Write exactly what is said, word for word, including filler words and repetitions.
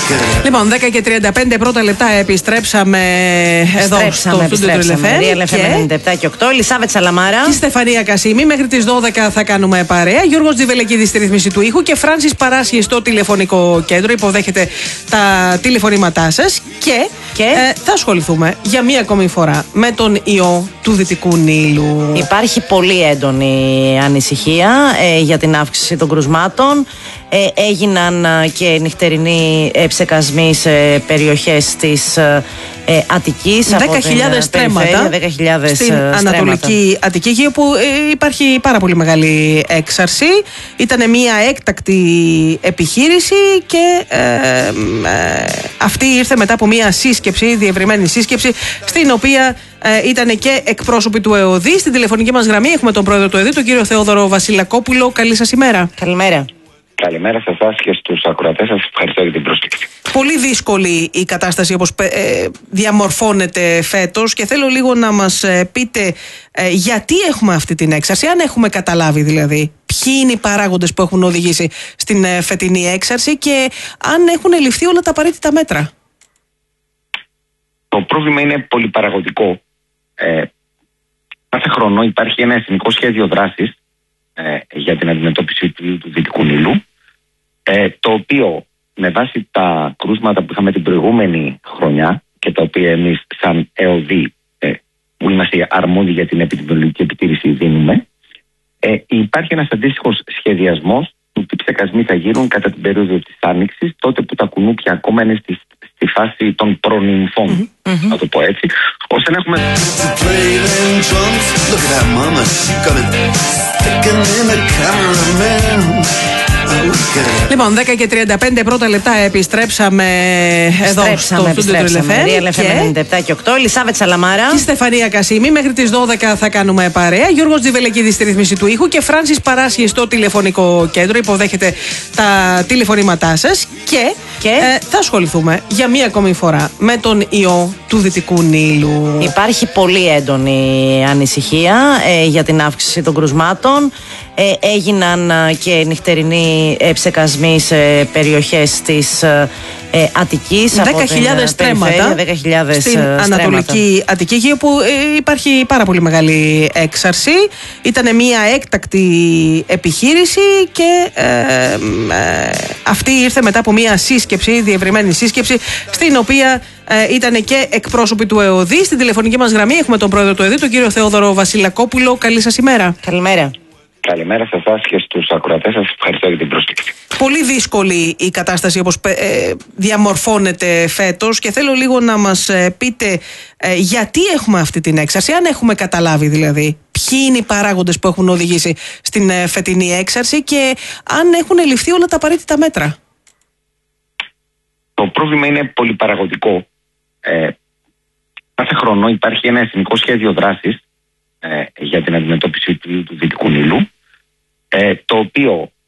Λοιπόν, δέκα και τριάντα πέντε πρώτα λεπτά επιστρέψαμε εδώ Στρέψαμε, στο στούντιο του Ρελ εφ εμ. Ρελ εφ εμ ενενήντα επτά και οκτώ. Λισάβετ Σαλαμάρα. Και Στεφανία Κασίμη. Μέχρι τις δώδεκα θα κάνουμε παρέα. Γιώργος Τζιβελεκίδης στη ρύθμιση του ήχου και Φράνσις Παράσχη στο τηλεφωνικό κέντρο. Υποδέχεται τα τηλεφωνήματά σας και, και... Ε, θα ασχοληθούμε για μία ακόμη φορά με τον ιό του Δυτικού Νείλου. Υπάρχει πολύ έντονη ανησυχία ε, για την αύξηση των κρουσμάτων. Ε, έγιναν ε, και νυχτερινοί ε, ψεκασμοί σε περιοχές της ε, Αττικής. δέκα χιλιάδες στρέμματα δέκα χιλιάδες στην Ανατολική Αττική, όπου ε, υπάρχει πάρα πολύ μεγάλη έξαρση. Ήταν μια έκτακτη επιχείρηση και ε, ε, αυτή ήρθε μετά από μια σύσκεψη, διευρυμένη σύσκεψη, στην οποία ε, ήταν και εκπρόσωποι του ΕΟΔΗ. Στην τηλεφωνική μας γραμμή έχουμε τον πρόεδρο του ΕΟΔΗ, τον κύριο Θεόδωρο Βασιλακόπουλο. Καλή σας ημέρα. Καλημέρα. Καλημέρα σε εσάς και στους ακροατές σας. Ευχαριστώ για την πρόσκληση. Πολύ δύσκολη η κατάσταση όπως ε, διαμορφώνεται φέτος και θέλω λίγο να μας ε, πείτε ε, γιατί έχουμε αυτή την έξαρση, αν έχουμε καταλάβει δηλαδή ποιοι είναι οι παράγοντες που έχουν οδηγήσει στην ε, φετινή έξαρση και αν έχουν ληφθεί όλα τα απαραίτητα μέτρα. Το πρόβλημα είναι πολυπαραγωγικό. Ε, κάθε χρόνο υπάρχει ένα εθνικό σχέδιο δράσης ε, για την αντιμετώπιση του, του Δυτικού Νείλου, ε, το οποίο με βάση τα κρούσματα που είχαμε την προηγούμενη χρονιά και τα οποία εμείς σαν ΕΟΔΗ ε, που είμαστε αρμόδιοι για την επιδημιολογική επιτήρηση δίνουμε, ε, υπάρχει ένας αντίστοιχος σχεδιασμός του τι ψεκασμοί θα γίνουν κατά την περίοδο της Άνοιξης, τότε που τα κουνούπια ακόμα είναι στη, στη φάση των προνυμφών, mm-hmm. να το πω έτσι, ώστε να έχουμε... Λοιπόν, δέκα και τριάντα πέντε πρώτα λεπτά επιστρέψαμε εδώ στο στούντιο του Ρελ εφ εμ. Ρελ εφ εμ ενενήντα επτά και οκτώ. Λισάβετ Σαλαμάρα. Και Στεφανία Κασίμη. Μέχρι τις δώδεκα θα κάνουμε παρέα. Γιώργος Τζιβελεκίδης στη ρύθμιση του ήχου και Φράνσις Παράσχη στο τηλεφωνικό κέντρο. Υποδέχεται τα τηλεφωνήματά σας και, και... Ε, θα ασχοληθούμε για μία ακόμη φορά με τον ιό του Δυτικού Νείλου. Υπάρχει πολύ έντονη ανησυχία ε, για την αύξηση των κρουσμάτων. Ε, έγιναν ε, και νυχτερινοί ε, ψεκασμοί σε περιοχές της ε, Αττικής. δέκα χιλιάδες στρέμματα δέκα χιλιάδες στην Ανατολική Αττική, όπου ε, υπάρχει πάρα πολύ μεγάλη έξαρση. Ήταν μια έκτακτη επιχείρηση και ε, ε, αυτή ήρθε μετά από μια σύσκεψη, διευρυμένη σύσκεψη, στην οποία ε, ήταν και εκπρόσωποι του ΕΟΔΗ. Στην τηλεφωνική μας γραμμή έχουμε τον πρόεδρο του ΕΟΔΗ, τον κύριο Θεόδωρο Βασιλακόπουλο. Καλή σας ημέρα. Καλημέρα. Καλημέρα σε εσάς και στους ακροατές σας. Ευχαριστώ για την πρόσκληση. Πολύ δύσκολη η κατάσταση όπως ε, διαμορφώνεται φέτος και θέλω λίγο να μας ε, πείτε ε, γιατί έχουμε αυτή την έξαρση, αν έχουμε καταλάβει δηλαδή ποιοι είναι οι παράγοντες που έχουν οδηγήσει στην ε, φετινή έξαρση και αν έχουν ληφθεί όλα τα απαραίτητα μέτρα. Το πρόβλημα είναι πολυπαραγωγικό. Ε, κάθε χρόνο υπάρχει ένα εθνικό σχέδιο δράσης ε, για την αντιμετώπιση του, του Δυτικού Νείλου, ε, το οποίο